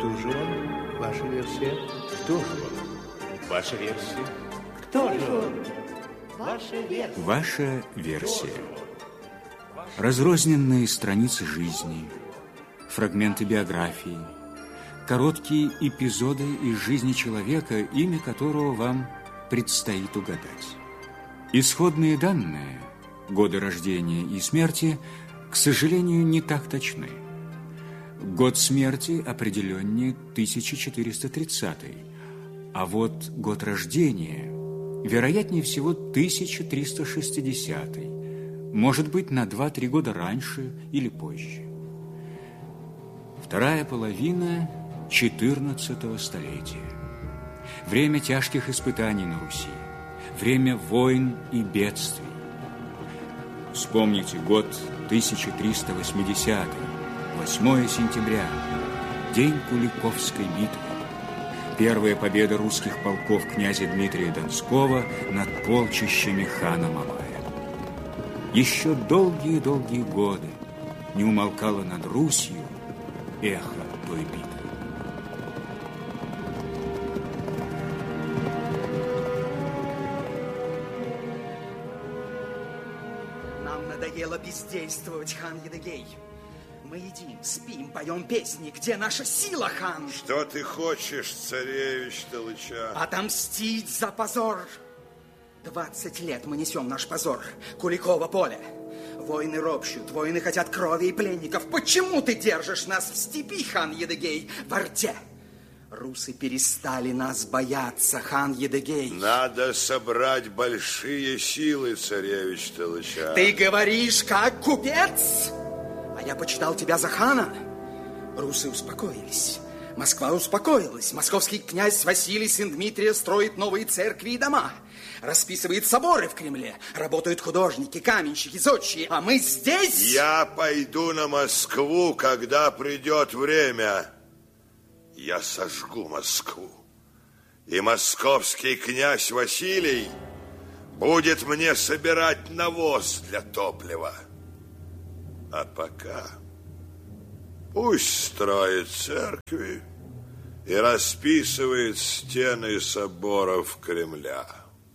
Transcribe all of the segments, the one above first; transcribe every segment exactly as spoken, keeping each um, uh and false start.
Кто же он? Ваша версия? Кто же он? Ваша версия? Кто же он? Ваша версия. Ваша версия. Разрозненные страницы жизни, фрагменты биографии, короткие эпизоды из жизни человека, имя которого вам предстоит угадать. Исходные данные, годы рождения и смерти, к сожалению, не так точны. Год смерти определеннее тысяча четыреста тридцатый, а вот год рождения вероятнее всего тысяча триста шестидесятый, может быть, на два-три года раньше или позже. Вторая половина четырнадцатого столетия. Время тяжких испытаний на Руси, время войн и бедствий. Вспомните год тысяча триста восьмидесятый, восьмое сентября, день Куликовской битвы. Первая победа русских полков князя Дмитрия Донского над полчищами хана Мамая. Еще долгие-долгие годы не умолкало над Русью эхо той битвы. Нам надоело бездействовать, хан Едыгей. Мы едим, спим, поем песни. Где наша сила, хан? Что ты хочешь, царевич Толыча? Отомстить за позор. Двадцать лет мы несем наш позор. Куликово поле. Воины ропщут, воины хотят крови и пленников. Почему ты держишь нас в степи, хан Едыгей, в Орде? Русы перестали нас бояться, хан Едыгей. Надо собрать большие силы, царевич Толыча. Ты говоришь, как купец? А я почитал тебя за хана. Русы успокоились. Москва успокоилась. Московский князь Василий, сын Дмитрия, строит новые церкви и дома. Расписывает соборы в Кремле. Работают художники, каменщики, зодчие. А мы здесь... Я пойду на Москву, когда придет время. Я сожгу Москву. И московский князь Василий будет мне собирать навоз для топлива. А пока пусть строит церкви и расписывает стены соборов Кремля.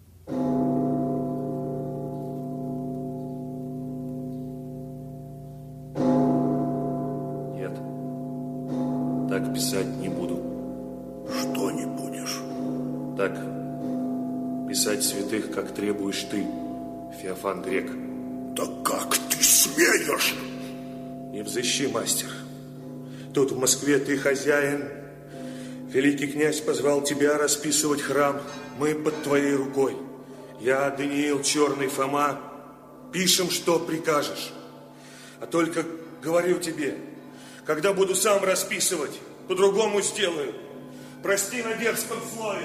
Нет, так писать не буду. Что не будешь? Так писать святых, как требуешь ты, Феофан Грек. Да как ты смеешь? Не взыщи, мастер. Тут в Москве ты хозяин. Великий князь позвал тебя расписывать храм. Мы под твоей рукой. Я, Даниил, Черный Фома. Пишем, что прикажешь. А только говорю тебе, когда буду сам расписывать, по-другому сделаю. Прости на дерзком слове.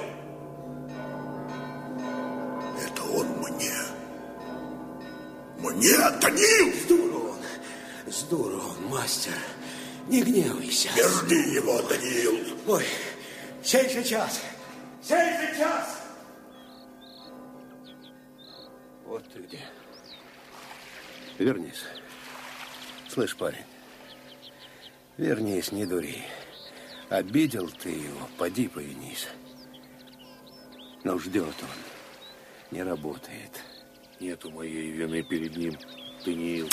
Это он мне. Мне, Даниил! Здорово он, здорово он, мастер. Не гневайся. Верни его, Даниил. Ой, сей же час, сей же час. Вот ты где. Вернись. Слышь, парень, вернись, не дури. Обидел ты его, поди повинись. Но ждет он, не работает. Нету моей вины перед ним, Даниил.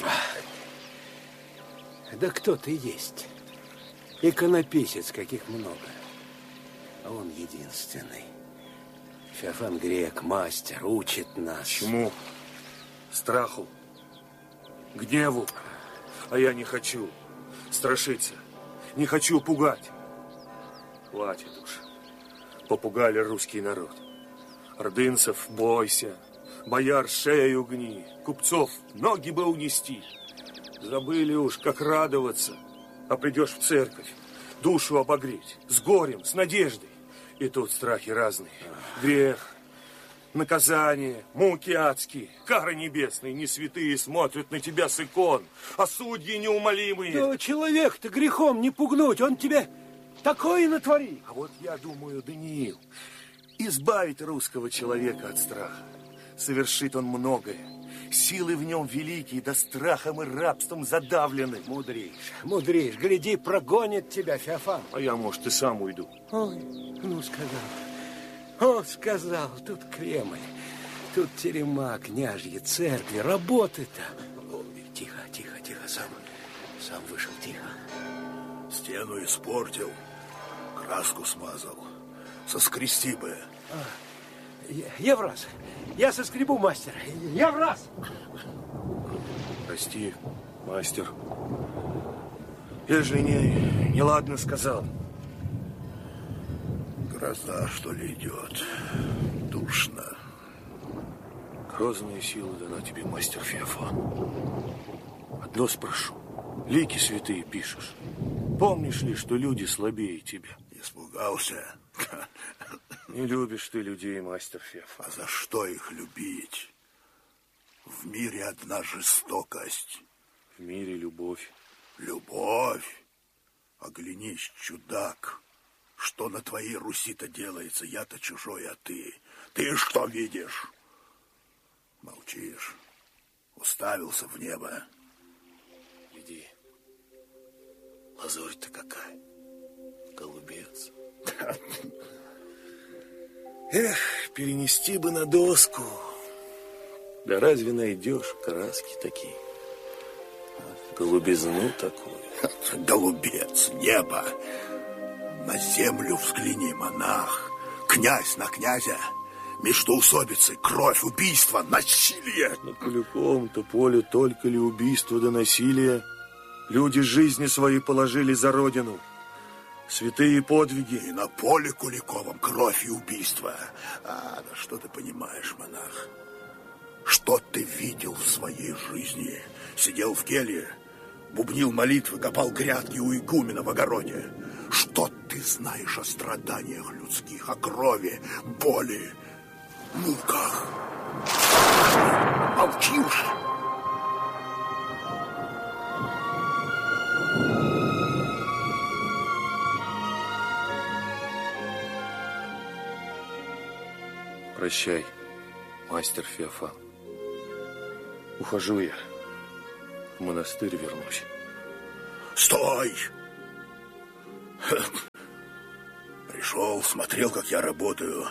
Да кто ты есть? Иконописец, каких много. А он единственный. Феофан Грек, мастер, учит нас. Чему? Страху? Гневу? А я не хочу страшиться. Не хочу пугать. Хватит уж. Попугали русский народ. Ордынцев бойся. Бояр шею гни. Купцов ноги бы унести. Забыли уж, как радоваться. А придешь в церковь, душу обогреть. С горем, с надеждой. И тут страхи разные. Грех, наказание, муки адские, кары небесные, не святые смотрят на тебя с икон, а судьи неумолимые. Да человек-то грехом не пугнуть, он тебе такое натворит. А вот я думаю, Даниил, избавить русского человека от страха. Совершит он многое. Силы в нем великие, да страхом и рабством задавлены. Мудришь, мудришь. Гляди, прогонит тебя Феофан. А я, может, и сам уйду. Ой, ну сказал. О, сказал, тут Кремль, тут терема, княжьи, церкви, работы-то. Тихо, тихо, тихо, сам, сам вышел, тихо. Стену испортил, краску смазал. Соскрести бы. А, я, я в раз. Я соскребу, мастер. Я в раз. Прости, мастер. Я же не, неладно сказал. Гроза, что ли, идет. Душно. Грозная сила дана тебе, мастер Феофан. Одно спрошу. Лики святые пишешь. Помнишь ли, что люди слабее тебя? Испугался. Не любишь ты людей, мастер Феофан. А за что их любить? В мире одна жестокость. В мире любовь. Любовь? Оглянись, чудак. Что на твоей Руси-то делается? Я-то чужой, а ты? Ты что видишь? Молчишь. Уставился в небо. Иди. Лазурь-то какая. Голубец. Эх, перенести бы на доску. Да разве найдешь краски такие? Голубизну такую. Голубец, небо. На землю взгляни, монах. Князь на князя. Междоусобицы, кровь, убийство, насилие. На Куликовом-то поле только ли убийство да насилие? Люди жизни свои положили за родину. Святые подвиги. И на поле Куликовом кровь и убийство. А, да что ты понимаешь, монах? Что ты видел в своей жизни? Сидел в келье, бубнил молитвы, копал грядки у игумена в огороде. Что ты знаешь о страданиях людских, о крови, боли, муках? Молчишь? Прощай, мастер Феофан. Ухожу я. В монастырь вернусь. Стой! Пришел, смотрел, как я работаю.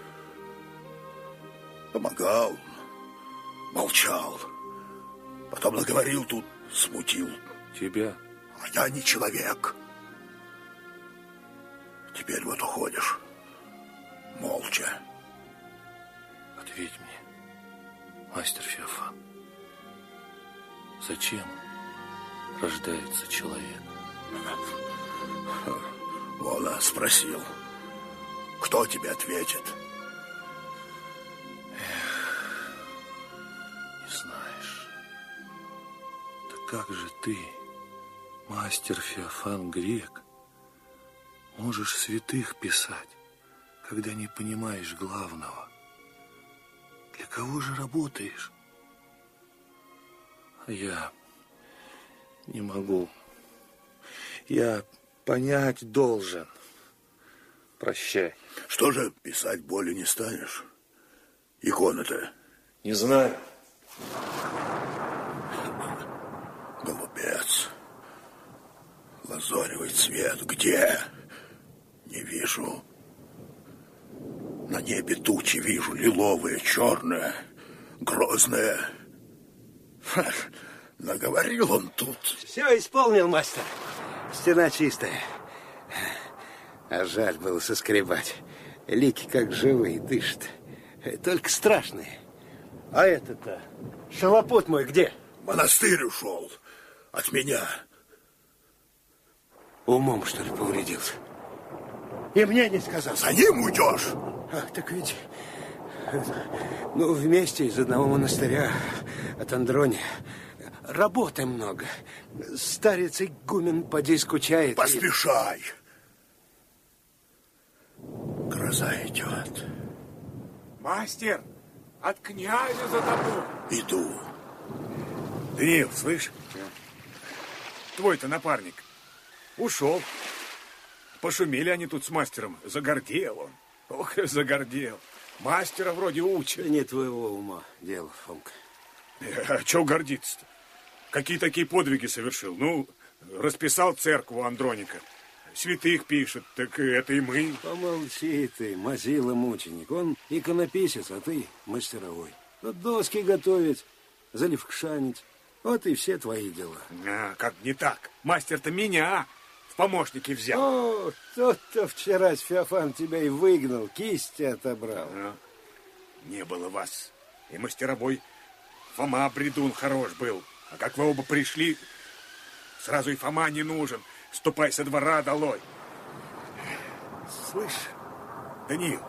Помогал, молчал. Потом наговорил тут, смутил. Тебя? А я не человек. Теперь вот уходишь. Молча. Ответь мне, мастер Феофан. Зачем рождается человек? Вон, спросил. Кто тебе ответит? Эх, не знаешь. Да как же ты, мастер Феофан Грек, можешь святых писать, когда не понимаешь главного? Для кого же работаешь? А я не могу. Я понять должен. Прощай. Что же, писать более не станешь? Икона-то? Не знаю. Голубец. Лазоревый цвет. Где? Не вижу. На небе тучи вижу. Лиловые, черные, грозные. Ха, наговорил он тут. Все исполнил, мастер. Стена чистая. А жаль было соскребать. Лики как живые, дышат. Только страшные. А это-то, шалопут мой где? В монастырь ушел. От меня. Умом, что ли, повредился? И мне не сказал. За ним уйдешь? Ах, так ведь... Ну, вместе из одного монастыря от Андрония. Работы много. Старец игумен поди скучает. Поспешай. Гроза идет. Мастер, от князя за тобой. Иду. Даниил, слышь? Твой-то напарник ушел. Пошумели они тут с мастером. Загордел он. Ох, загордел. Мастера вроде учат. Не твоего ума дело, Фомка. А чего гордиться-то? Какие такие подвиги совершил? Ну, расписал церковь Андроника. Святых пишет, так это и мы. Помолчи ты, мазила-мученик. Он иконописец, а ты мастеровой. Вот доски готовить, заливкшанить. Вот и все твои дела. А, как не так? Мастер-то меня в помощники взял. О, тот-то вчера Феофан тебя и выгнал, кисти отобрал. А, не было вас. И мастеровой Фома Бредун хорош был. А как вы оба пришли, сразу и Фома не нужен. Ступай со двора долой. Слышь, Даниил,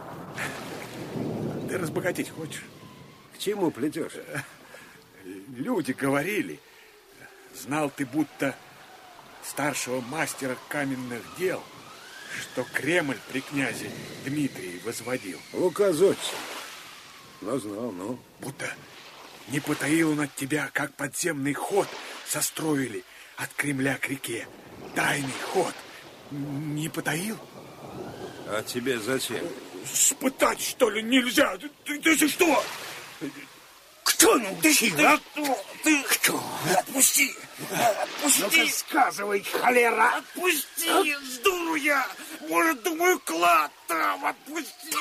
ты разбогатеть хочешь? К чему плетешь? Люди говорили, знал ты будто старшего мастера каменных дел, что Кремль при князе Дмитрии возводил. Луказотчик. Ну, знал, ну. Будто не потаил он от тебя, как подземный ход состроили от Кремля к реке. Тайный ход. Не потаил? А тебе зачем? Спытать, что ли, нельзя? Ты, ты, ты же что? Кто научил, ты, а? Ты, ты кто? Отпусти! Отпусти! Ну-ка сказывай, холера! Отпусти! А? С дуру я! Может, думаю, клад там! Отпусти!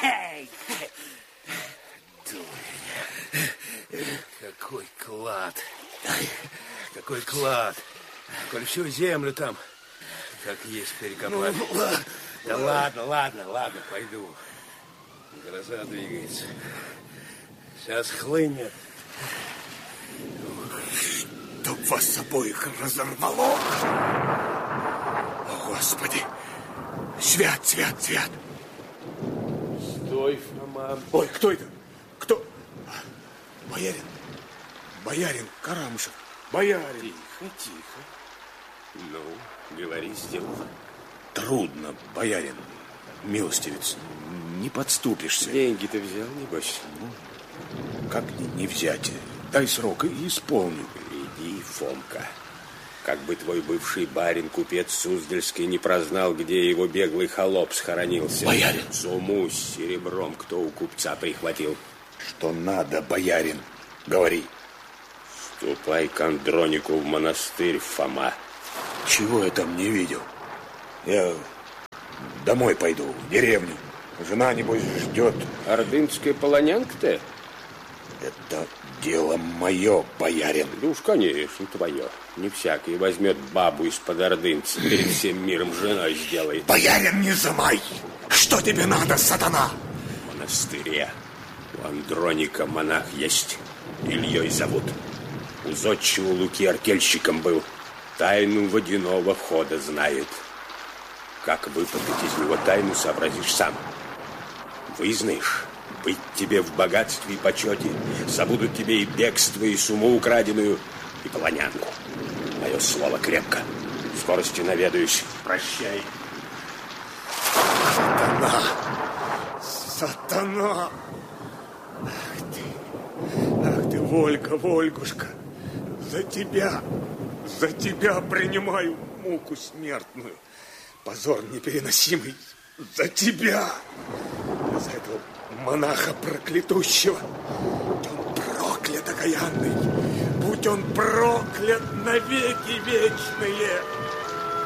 Дурень! Какой клад! Какой клад! Коль всю землю там, как есть, перекопать. Ну, ладно. Да ладно, ладно, ладно, пойду. Гроза двигается. Сейчас хлынет. Чтоб вас обоих разорвало! О, Господи! Свят, свят, свят! Стой, Фома. Ой, кто это? Кто? Боярин. Боярин Карамышев. Боярин. Тихо, тихо. Ну, говори, сделал. Трудно, боярин. Милостивец, не подступишься. Деньги ты взял, небось? Ну, как не, не взять? Дай срок и исполню. Иди, Фомка. Как бы твой бывший барин, купец Суздальский, не прознал, где его беглый холоп схоронился. Боярин. Сумму с серебром кто у купца прихватил? Что надо, боярин? Говори. Ступай к Андронику в монастырь, Фома. Чего я там не видел? Я домой пойду, в деревню. Жена, небось, ждет. Ордынская полонянка-то? Это дело мое, боярин. Да уж, конечно, твое. Не всякий возьмет бабу из-под ордынца, перед всем миром женой сделает. Боярин, не замай! Что тебе надо, сатана? В монастыре у Андроника монах есть. Ильей зовут. У зодчего Луки артельщиком был. Тайну водяного хода знает. Как выпутать из него тайну, сообразишь сам. Вызнаешь, быть тебе в богатстве и почете, забудут тебе и бегство, и сумму украденную, и полонянку. Мое слово крепко. В скорости наведаюсь. Прощай. Сатана! Сатана! Ах ты! Ах ты, Волька, Вольгушка! За тебя, за тебя принимаю муку смертную. Позор непереносимый. За тебя! За этого монаха проклятущего. Будь он проклят, окаянный. Будь он проклят навеки вечные.